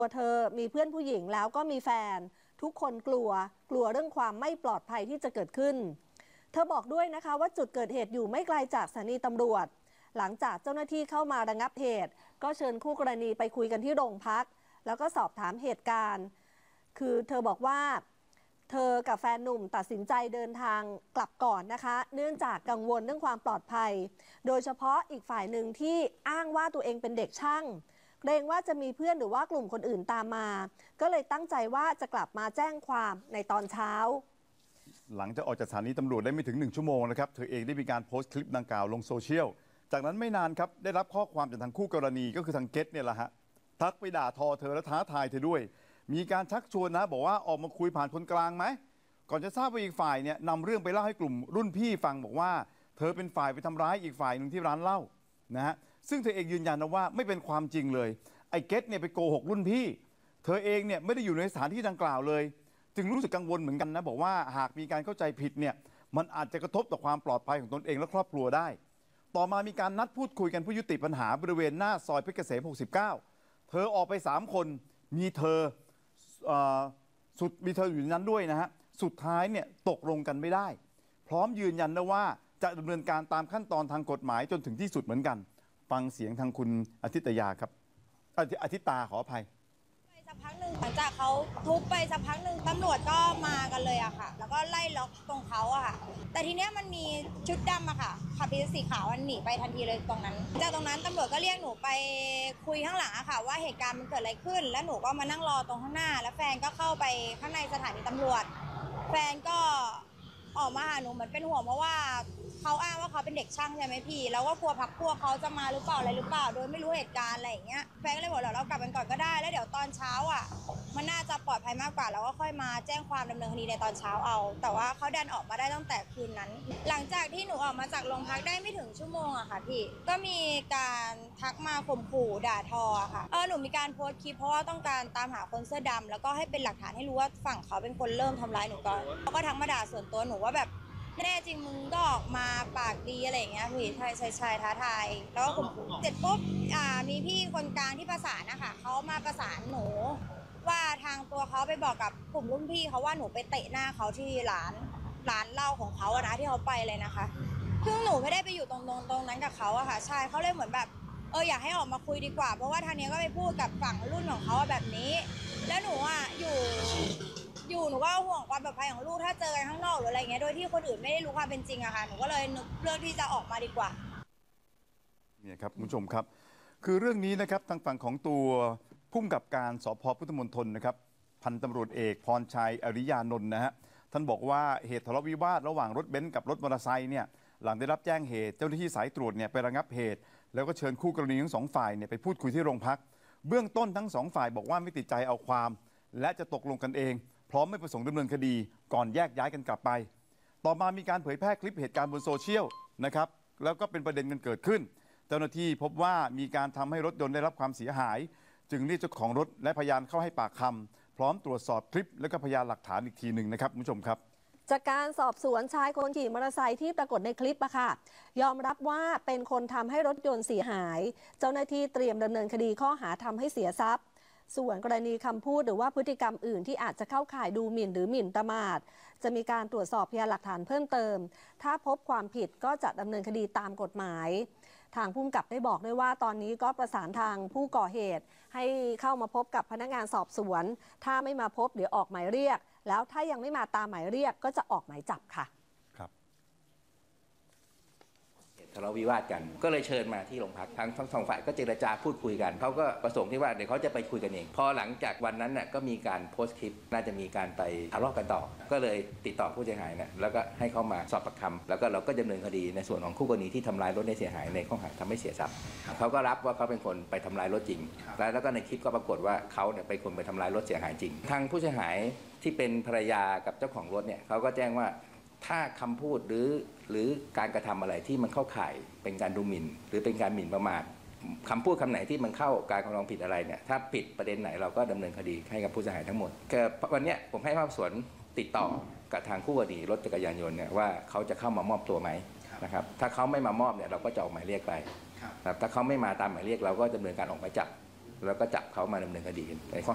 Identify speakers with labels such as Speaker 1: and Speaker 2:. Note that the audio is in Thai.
Speaker 1: ตัวเธอมีเพื่อนผู้หญิงแล้วก็มีแฟนทุกคนกลัวเรื่องความไม่ปลอดภัยที่จะเกิดขึ้นเธอบอกด้วยนะคะว่าจุดเกิดเหตุอยู่ไม่ไกลจากสถานีตำรวจหลังจากเจ้าหน้าที่เข้ามาระงับเหตุก็เชิญคู่กรณีไปคุยกันที่โรงพักแล้วก็สอบถามเหตุการณ์คือเธอบอกว่าเธอกับแฟนหนุ่มตัดสินใจเดินทางกลับก่อนนะคะเนื่องจากกังวลเรื่องความปลอดภัยโดยเฉพาะอีกฝ่ายหนึ่งที่อ้างว่าตัวเองเป็นเด็กช่างเกรงว่าจะมีเพื่อนหรือว่ากลุ่มคนอื่นตามมาก็เลยตั้งใจว่าจะกลับมาแจ้งความในตอนเช้า
Speaker 2: หลังจากออกจากสถานีตำรวจได้ไม่ถึง1 ชั่วโมงนะครับเธอเองได้มีการโพสต์คลิปดังกล่าวลงโซเชียลจากนั้นไม่นานครับได้รับข้อความจากทางคู่กรณีก็คือทางเกตเนี่ยแหละฮะทักไปด่าทอเธอและท้าทายเธอด้วยมีการชักชวนนะบอกว่าออกมาคุยผ่านคนกลางไหมก่อนจะทราบว่าอีกฝ่ายเนี่ยนำเรื่องไปเล่าให้กลุ่มรุ่นพี่ฟังบอกว่าเธอเป็นฝ่ายไปทำร้ายอีกฝ่ายหนึ่งที่ร้านเหล้านะฮะซึ่งเธอเองยืนยันนะว่าไม่เป็นความจริงเลยไอ้เกตเนี่ยไปโกหกรุ่นพี่เธอเองเนี่ยไม่ได้อยู่ในสถานที่ดังกล่าวเลยจึงรู้สึกกังวลเหมือนกันนะบอกว่าหากมีการเข้าใจผิดเนี่ยมันอาจจะกระทบต่อความปลอดภัยของตนเองและครอบครัวได้ต่อมามีการนัดพูดคุยกันเพื่อยุติปัญหาบริเวณหน้าซอยเพชรเกษม69เธอออกไป3 คนมีเธออยู่ในนั้นด้วยนะฮะสุดท้ายเนี่ยตกลงกันไม่ได้พร้อมยืนยันนะว่าจะดำเนินการตามขั้นตอนทางกฎหมายจนถึงที่สุดเหมือนกันฟังเสียงทางคุณอาทิตยาครับอาทิตตาขออภัย
Speaker 3: สักพักหนึ่งหลังจากเขาทุบไปสักพักหนึ่งตำรวจก็มากันเลยอะค่ะแล้วก็ไล่ล็อกตรงเขาอะค่ะแต่ทีเนี้ยมันมีชุดดำอะค่ะขับรถสีขาวมันหนีไปทันทีเลยตรงนั้นจากตรงนั้นตำรวจก็เรียกหนูไปคุยข้างหลังอะค่ะว่าเหตุการณ์มันเกิดอะไรขึ้นแล้วหนูก็มานั่งรอตรงข้างหน้าแล้วแฟนก็เข้าไปข้างในสถานีตำรวจแฟนก็ออกมาหาหนูเหมือนเป็นห่วงเพราะว่าเขาอ้างว่าเขาเป็นเด็กช่างใช่ไหมพี่แล้วก็กลัวพักพวกเขาจะมาหรือเปล่าอะไรหรือเปล่าโดยไม่รู้เหตุการณ์อะไรอย่างเงี้ยแฟนก็เลยบอกเรากลับกันก่อนก็ได้แล้วเดี๋ยวตอนเช้าอ่ะมันน่าจะปลอดภัยมากกว่าแล้วก็ค่อยมาแจ้งความดำเนินคดีในตอนเช้าเอาแต่ว่าเขาดันออกมาได้ตั้งแต่คืนนั้นหลังจากที่หนูออกมาจากโรงพักได้ไม่ถึงชั่วโมงอะค่ะพี่ก็มีการทักมาข่มขู่ด่าทอค่ะหนูมีการโพสต์คลิปเพราะว่าต้องการตามหาคนเสื้อดำแล้วก็ให้เป็นหลักฐานให้รู้ว่าฝั่งเขาเป็นคนเริ่มทำร้ายหนูก่อนเขาก็ทักมาด่าส่วนตัวหนูว่าแบบแน่จริงมึงก็ออกมาปากดีอะไรอย่างเงี้ยพี่ใช่ท้าทายแล้วก็ข่มขู่เสร็จปุ๊บมีพี่คนกลางที่ประสานนะคะเขามาประสานหนูว่าทางตัวเขาไปบอกกับกลุ่มรุ่นพี่เขาว่าหนูไปเตะหน้าเขาที่ร้านเหล้าของเขาอะนะที่เขาไปเลยนะคะซึ่งหนูไม่ได้ไปอยู่ตรงนั้นกับเขาอะค่ะใช่เขาเลยเหมือนแบบอยากให้ออกมาคุยดีกว่าเพราะว่าทางนี้ก็ไปพูดกับฝั่งรุ่นของเขาแบบนี้แล้วหนูอะอยู่หนูก็ห่วงความปลอดภัยของลูกถ้าเจอกันข้างนอกหรืออะไรเงี้ยโดยที่คนอื่นไม่ได้รู้ความเป็นจริงอะค่ะหนูก็เลยเลือกที่จะออกมาดีกว่า
Speaker 2: เนี่ยครับคุณผู้ชมครับคือเรื่องนี้นะครับทางฝั่งของตัวผู้กำกับการสภ.พุทธมณฑลนะครับพันตำรวจเอกพรชัยอริยานนท์นะฮะท่านบอกว่าเหตุทะเลาะวิวาทระหว่างรถเบนซ์กับรถมอเตอร์ไซค์เนี่ยหลังได้รับแจ้งเหตุเจ้าหน้าที่สายตรวจเนี่ยไประงับเหตุแล้วก็เชิญคู่กรณีทั้ง2 ฝ่ายเนี่ยไปพูดคุยที่โรงพักเบื้องต้นทั้ง2 ฝ่ายบอกว่าไม่ติดใจเอาความและจะตกลงกันเองพร้อมไม่ประสงค์ดำเนินคดีก่อนแยกย้ายกันกลับไปต่อมามีการเผยแพร่คลิปเหตุการณ์บนโซเชียลนะครับแล้วก็เป็นประเด็นกันเกิดขึ้นเจ้าหน้าที่พบว่ามีการทำให้รถยนต์ได้รับความเสียหายจึงเรียกเจ้าของรถและพยานเข้าให้ปากคำพร้อมตรวจสอบคลิปและก็พยานหลักฐานอีกทีหนึ่งนะครับคุณผู้ชมครับ
Speaker 1: จากการสอบสวนชายคนขี่มอเตอร์ไซค์ที่ปรากฏในคลิปอะค่ะยอมรับว่าเป็นคนทำให้รถยนต์เสียหายเจ้าหน้าที่เตรียมดำเนินคดีข้อหาทำให้เสียทรัพย์ส่วนกรณีคำพูดหรือว่าพฤติกรรมอื่นที่อาจจะเข้าข่ายดูหมิ่นหรือหมิ่นประมาทจะมีการตรวจสอบพยานหลักฐานเพิ่มเติมถ้าพบความผิดก็จะดำเนินคดีตามกฎหมายทางผู้กำกับได้บอกด้วยว่าตอนนี้ก็ประสานทางผู้ก่อเหตุให้เข้ามาพบกับพนักงานสอบสวนถ้าไม่มาพบเดี๋ยวออกหมายเรียกแล้วถ้ายังไม่มาตามหมายเรียกก็จะออกหมายจับค่ะ
Speaker 4: ทะเลาะวิวาทกันก็เลยเชิญมาที่โรงพักทั้ง2 ฝ่ายก็เจรจาพูดคุยกันเขาก็ประสงค์ที่ว่าเดี๋ยวเขาจะไปคุยกันเองพอหลังจากวันนั้นน่ะก็มีการโพสต์คลิปน่าจะมีการไปทะเลาะกันต่อก็เลยติดต่อผู้เสียหายนะแล้วก็ให้เขามาสอบปากคำแล้วก็เราก็ดำเนินคดีในส่วนของคู่กรณีที่ทำลายรถได้เสียหายในข้อหาทำให้เสียทรัพย์เขาก็รับว่าเขาเป็นคนไปทำลายรถจริงแล้วก็ในคลิปก็ปรากฏว่าเขาเนี่ยเป็นคนไปทำลายรถเสียหายจริงทางผู้เสียหายที่เป็นภรรยากับเจ้าของรถเนี่ยเขาก็แจ้งว่าถ้าคำพูดหรือการกระทำอะไรที่มันเข้าข่ายเป็นการดูหมิ่นหรือเป็นการหมิ่นประมาทคำพูดคำไหนที่มันเข้าการกระทำผิดอะไรเนี่ยถ้าผิดประเด็นไหนเราก็ดำเนินคดีให้กับผู้เสียหายทั้งหมดก็วันนี้ผมให้ภาคสวนติดต่อกับทางคู่กรณีรถจักรยานยนต์เนี่ยว่าเขาจะเข้ามามอบตัวไหมนะครับถ้าเขาไม่มามอบเนี่ยเราก็จะออกหมายเรียกไปถ้าเขาไม่มาตามหมายเรียกเราก็ดำเนินการออกหมายจับแล้วก็จับเขามาดำเนินคดีในข้อ